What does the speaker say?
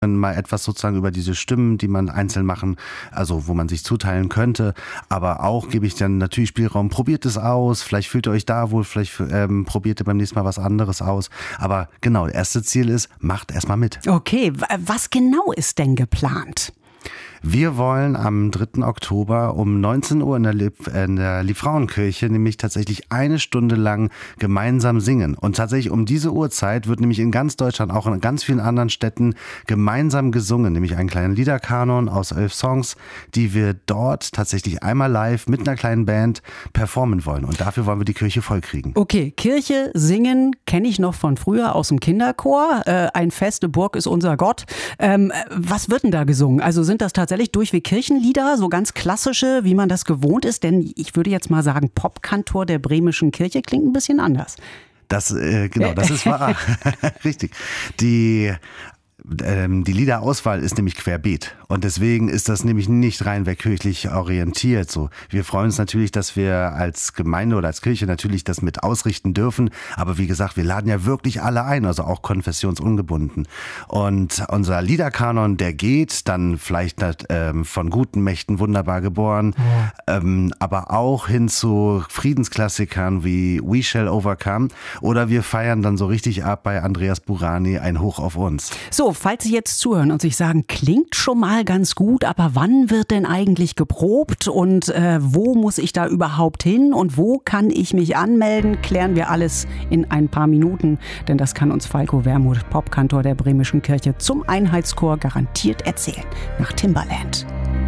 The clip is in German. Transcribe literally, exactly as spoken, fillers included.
mal etwas sozusagen über diese Stimmen, die man einzeln machen, also wo man sich zuteilen könnte, aber auch gebe ich dann natürlich Spielraum, probiert es aus, vielleicht fühlt ihr euch da wohl, vielleicht ähm, probiert ihr beim nächsten Mal was anderes aus, aber genau, das erste Ziel ist, macht erstmal mit. Okay, was genau ist denn geplant? Wir wollen am dritten Oktober um neunzehn Uhr in der, Lieb, in der Liebfrauenkirche nämlich tatsächlich eine Stunde lang gemeinsam singen. Und tatsächlich um diese Uhrzeit wird nämlich in ganz Deutschland, auch in ganz vielen anderen Städten gemeinsam gesungen. Nämlich einen kleinen Liederkanon aus elf Songs, die wir dort tatsächlich einmal live mit einer kleinen Band performen wollen. Und dafür wollen wir die Kirche vollkriegen. Okay, Kirche, singen kenne ich noch von früher aus dem Kinderchor. Äh, ein feste Burg ist unser Gott. Ähm, was wird denn da gesungen? Also sind das tatsächlich Tatsächlich durchweg Kirchenlieder, so ganz klassische, wie man das gewohnt ist? Denn ich würde jetzt mal sagen, Popkantor der Bremischen Kirche klingt ein bisschen anders. Das, äh, genau, das ist wahr. Richtig. Die Ähm, die Liederauswahl ist nämlich querbeet und deswegen ist das nämlich nicht reinweg kirchlich orientiert. So, wir freuen uns natürlich, dass wir als Gemeinde oder als Kirche natürlich das mit ausrichten dürfen, aber wie gesagt, wir laden ja wirklich alle ein, also auch konfessionsungebunden. Und unser Liederkanon, der geht dann vielleicht ähm, von guten Mächten wunderbar geboren, ja. ähm, aber auch hin zu Friedensklassikern wie We Shall Overcome oder wir feiern dann so richtig ab bei Andreas Burani, ein Hoch auf uns. So, falls Sie jetzt zuhören und sich sagen, klingt schon mal ganz gut, aber wann wird denn eigentlich geprobt und äh, wo muss ich da überhaupt hin und wo kann ich mich anmelden, klären wir alles in ein paar Minuten, denn das kann uns Falco Wermuth, Popkantor der Bremischen Kirche, zum Einheitschor garantiert erzählen. Nach Timbaland.